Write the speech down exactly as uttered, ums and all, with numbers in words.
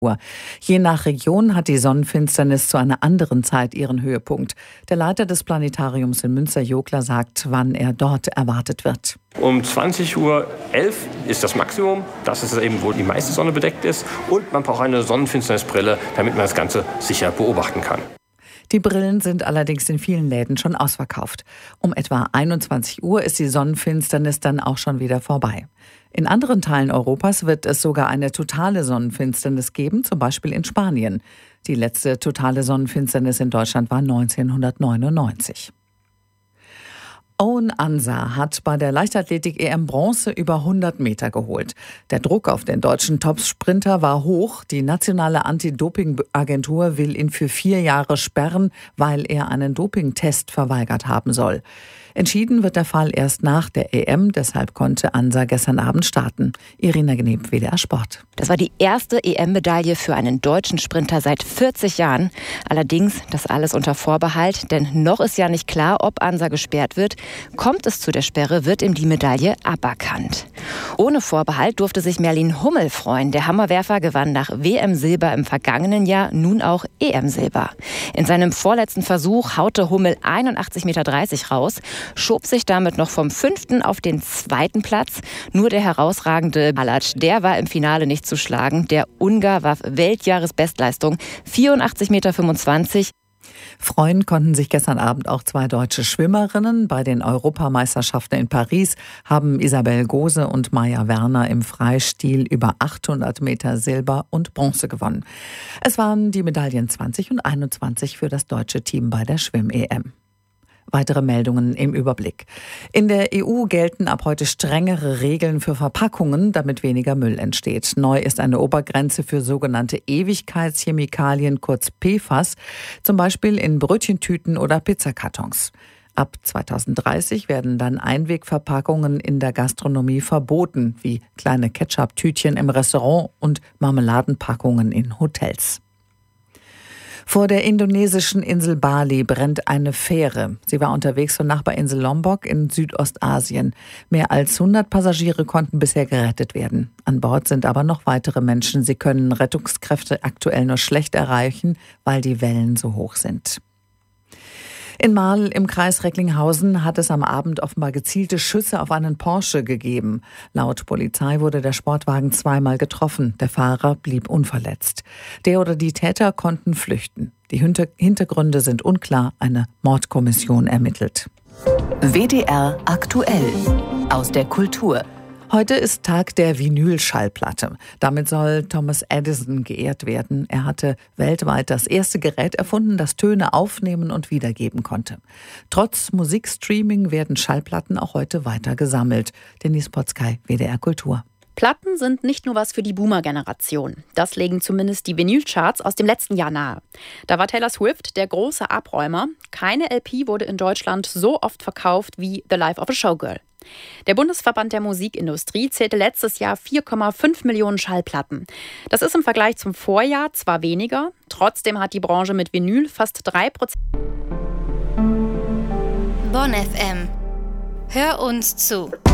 Uhr. Je nach Region hat die Sonnenfinsternis zu einer anderen Zeit ihren Höhepunkt. Der Leiter des Planetariums in Münster-Jokla sagt, wann er dort erwartet wird. Um zwanzig Uhr elf ist das Maximum. Das ist eben, wo die meiste Sonne bedeckt ist. Und man braucht eine Sonnenfinsternisbrille, damit man das Ganze sicher beobachten kann. Die Brillen sind allerdings in vielen Läden schon ausverkauft. Um etwa einundzwanzig Uhr ist die Sonnenfinsternis dann auch schon wieder vorbei. In anderen Teilen Europas wird es sogar eine totale Sonnenfinsternis geben, zum Beispiel in Spanien. Die letzte totale Sonnenfinsternis in Deutschland war neunzehnhundertneunundneunzig. Owen Ansa hat bei der Leichtathletik-E M Bronze über hundert Meter geholt. Der Druck auf den deutschen Top-Sprinter war hoch. Die nationale Anti-Doping-Agentur will ihn für vier Jahre sperren, weil er einen Dopingtest verweigert haben soll. Entschieden wird der Fall erst nach der E M, deshalb konnte Ansa gestern Abend starten. Irina Gneb, W D R Sport. Das war die erste E M-Medaille für einen deutschen Sprinter seit vierzig Jahren. Allerdings das alles unter Vorbehalt, denn noch ist ja nicht klar, ob Ansa gesperrt wird. Kommt es zu der Sperre, wird ihm die Medaille aberkannt. Ohne Vorbehalt durfte sich Merlin Hummel freuen. Der Hammerwerfer gewann nach W M-Silber im vergangenen Jahr nun auch E M-Silber. In seinem vorletzten Versuch haute Hummel einundachtzig Komma dreißig Meter raus, schob sich damit noch vom fünften auf den zweiten Platz. Nur der herausragende Balac, der war im Finale nicht zu schlagen. Der Ungar warf Weltjahresbestleistung, vierundachtzig Komma fünfundzwanzig Meter. Freuen konnten sich gestern Abend auch zwei deutsche Schwimmerinnen. Bei den Europameisterschaften in Paris haben Isabel Gose und Maja Werner im Freistil über achthundert Meter Silber und Bronze gewonnen. Es waren die Medaillen zwanzig und einundzwanzig für das deutsche Team bei der Schwimm-E M. Weitere Meldungen im Überblick. In der E U gelten ab heute strengere Regeln für Verpackungen, damit weniger Müll entsteht. Neu ist eine Obergrenze für sogenannte Ewigkeitschemikalien, kurz P F A S, zum Beispiel in Brötchentüten oder Pizzakartons. Ab zweitausenddreißig werden dann Einwegverpackungen in der Gastronomie verboten, wie kleine Ketchup-Tütchen im Restaurant und Marmeladenpackungen in Hotels. Vor der indonesischen Insel Bali brennt eine Fähre. Sie war unterwegs zur Nachbarinsel Lombok in Südostasien. Mehr als hundert Passagiere konnten bisher gerettet werden. An Bord sind aber noch weitere Menschen. Sie können Rettungskräfte aktuell nur schlecht erreichen, weil die Wellen so hoch sind. In Marl im Kreis Recklinghausen hat es am Abend offenbar gezielte Schüsse auf einen Porsche gegeben. Laut Polizei wurde der Sportwagen zweimal getroffen. Der Fahrer blieb unverletzt. Der oder die Täter konnten flüchten. Die Hintergründe sind unklar. Eine Mordkommission ermittelt. W D R aktuell aus der Kultur. Heute ist Tag der Vinylschallplatte. Damit soll Thomas Edison geehrt werden. Er hatte weltweit das erste Gerät erfunden, das Töne aufnehmen und wiedergeben konnte. Trotz Musikstreaming werden Schallplatten auch heute weiter gesammelt. Denise Potzkei, W D R Kultur. Platten sind nicht nur was für die Boomer-Generation. Das legen zumindest die Vinylcharts aus dem letzten Jahr nahe. Da war Taylor Swift der große Abräumer. Keine L P wurde in Deutschland so oft verkauft wie The Life of a Showgirl. Der Bundesverband der Musikindustrie zählte letztes Jahr vier Komma fünf Millionen Schallplatten. Das ist im Vergleich zum Vorjahr zwar weniger, trotzdem hat die Branche mit Vinyl fast drei Prozent. Bonn F M. Hör uns zu.